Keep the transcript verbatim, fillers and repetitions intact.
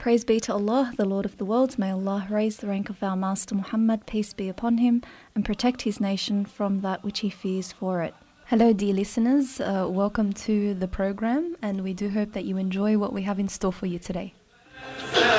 Praise be to Allah, the Lord of the worlds. May Allah raise the rank of our Master Muhammad, peace be upon him, and protect his nation from that which he fears for it. Hello dear listeners, uh, welcome to the program, and we do hope that you enjoy what we have in store for you today.